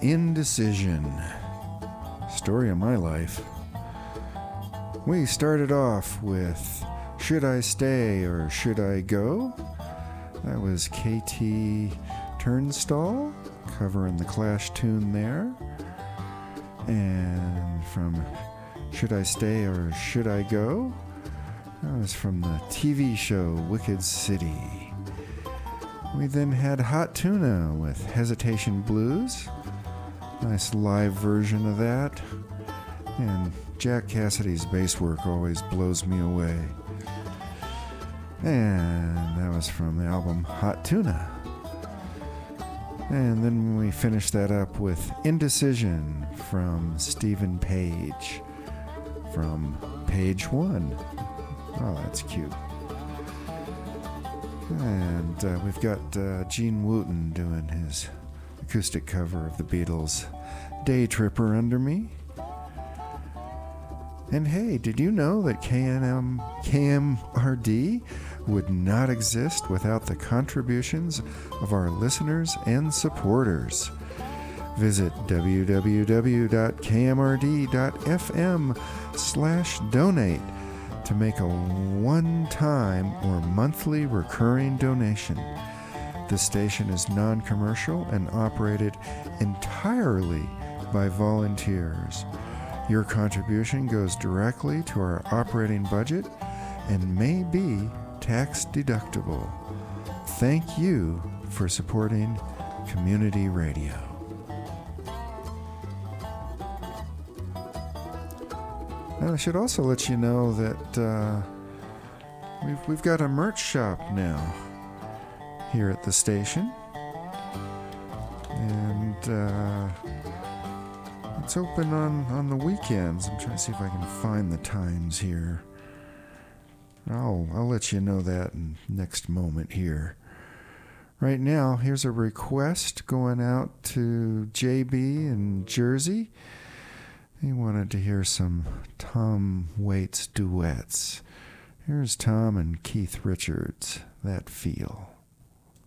Indecision. Story of my life. We started off with Should I Stay or Should I Go? That was KT Turnstall covering the Clash tune there. And from Should I Stay or Should I Go? That was from the TV show Wicked City. We then had Hot Tuna with Hesitation Blues. Nice live version of that. And Jack Cassidy's bass work always blows me away. And that was from the album Hot Tuna. And then we finished that up with Indecision from Stephen Page from Page One. Oh, that's cute. And we've got Gene Wooten doing his acoustic cover of the Beatles' Day Tripper under me. And hey, did you know that KMRD would not exist without the contributions of our listeners and supporters? Visit www.kmrd.fm/donate to make a one-time or monthly recurring donation. The station is non-commercial and operated entirely by volunteers. Your contribution goes directly to our operating budget and may be tax deductible. Thank you for supporting community radio. And I should also let you know that we've got a merch shop now here at the station, and it's open on the weekends. I'm trying to see if I can find the times here. I'll let you know that in next moment here. Right now, here's a request going out to JB in Jersey. He wanted to hear some Tom Waits duets. Here's Tom and Keith Richards, That Feel.